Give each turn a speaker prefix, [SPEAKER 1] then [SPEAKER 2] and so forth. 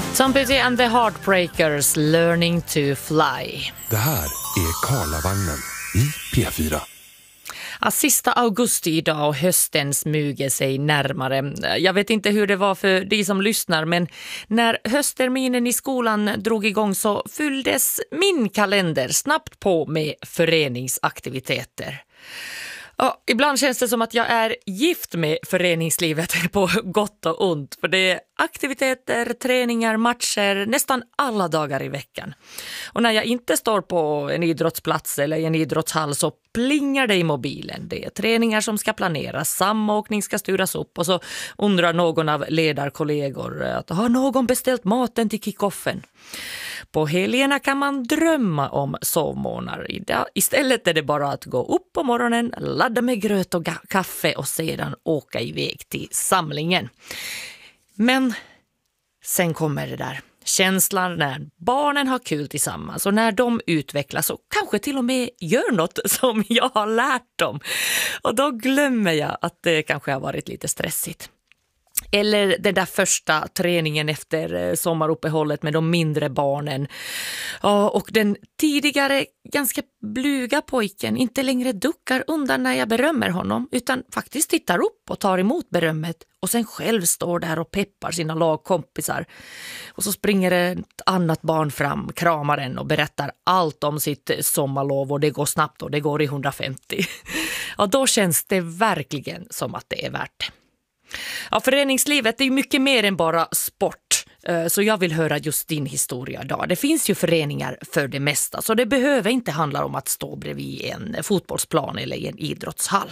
[SPEAKER 1] Tom Petty and the Heartbreakers, Learning to Fly.
[SPEAKER 2] Det här är Karlavagnen i P4.
[SPEAKER 1] Sista augusti idag och hösten smyger sig närmare. Jag vet inte hur det var för de som lyssnar, men när höstterminen i skolan drog igång så fylldes min kalender snabbt på med föreningsaktiviteter. Ja, ibland känns det som att jag är gift med föreningslivet på gott och ont. För det är aktiviteter, träningar, matcher nästan alla dagar i veckan. Och när jag inte står på en idrottsplats eller en idrottshall så plingar det i mobilen. Det är träningar som ska planeras, samåkning ska styras upp och så undrar någon av ledarkollegor att har någon beställt maten till kickoffen? På helgerna kan man drömma om sovmånar. Istället är det bara att gå upp på morgonen, ladda med gröt och kaffe och sedan åka iväg till samlingen. Men sen kommer det där. Känslan när barnen har kul tillsammans och när de utvecklas och kanske till och med gör något som jag har lärt dem. Och då glömmer jag att det kanske har varit lite stressigt. Eller den där första träningen efter sommaruppehållet med de mindre barnen. Och den tidigare ganska blyga pojken inte längre duckar undan när jag berömmer honom utan faktiskt tittar upp och tar emot berömmet och sen själv står där och peppar sina lagkompisar. Och så springer ett annat barn fram, kramar en och berättar allt om sitt sommarlov och det går snabbt och det går i 150. Och då känns det verkligen som att det är värt det. Ja, föreningslivet är ju mycket mer än bara sport, så jag vill höra just din historia idag. Det finns ju föreningar för det mesta, så det behöver inte handla om att stå bredvid en fotbollsplan eller i en idrottshall.